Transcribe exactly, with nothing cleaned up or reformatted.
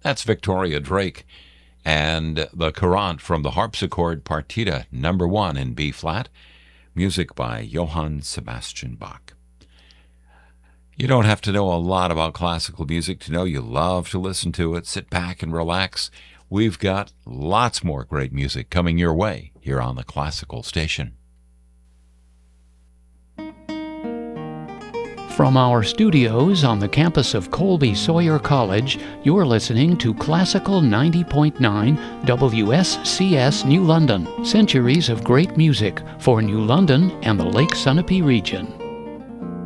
That's Victoria Drake and the Courant from the harpsichord Partita number one in B-flat, music by Johann Sebastian Bach. You don't have to know a lot about classical music to know you love to listen to it. Sit back and relax. We've got lots more great music coming your way here on the Classical Station. From our studios on the campus of Colby Sawyer College, you're listening to Classical ninety point nine W S C S New London. Centuries of great music for New London and the Lake Sunapee region.